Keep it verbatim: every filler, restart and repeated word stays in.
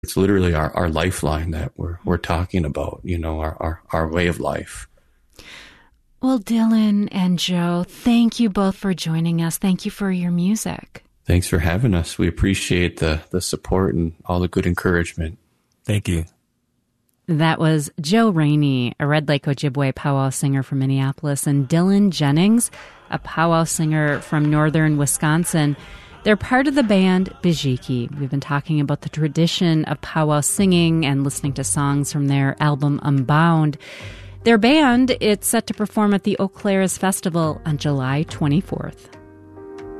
It's literally our, our lifeline that we're we're talking about, you know, our, our, our way of life. Well, Dylan and Joe, thank you both for joining us. Thank you for your music. Thanks for having us. We appreciate the, the support and all the good encouragement. Thank you. That was Joe Rainey, a Red Lake Ojibwe powwow singer from Minneapolis, and Dylan Jennings, a powwow singer from northern Wisconsin. They're part of the band Bijiki. We've been talking about the tradition of powwow singing and listening to songs from their album Unbound. Their band, it's set to perform at the Eau Claire's Festival on July twenty-fourth.